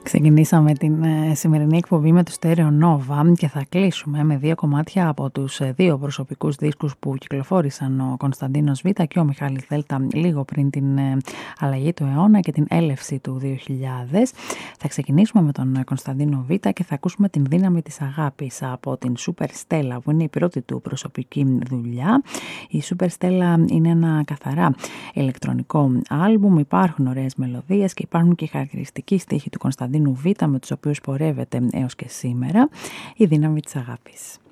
Ξεκινήσαμε την σημερινή εκπομπή με το Stereo Nova και θα κλείσουμε με δύο κομμάτια από τους δύο προσωπικούς δίσκους που κυκλοφόρησαν, ο Κωνσταντίνος Β και ο Μιχάλης Δέλτα, λίγο πριν την αλλαγή του αιώνα και την έλευση του 2000. Θα ξεκινήσουμε με τον Κωνσταντίνο Β και θα ακούσουμε την δύναμη της αγάπης από την Super Stella, που είναι η πρώτη του προσωπική δουλειά. Η Super Stella είναι ένα καθαρά ηλεκτρονικό άλμπουμ, υπάρχουν ωραίες μελωδίες και υπάρχουν και χαρακτηριστικοί στίχοι του Κωνσταντίνου Β με τους οποίους πορεύεται έως και σήμερα, η δύναμη της αγάπης.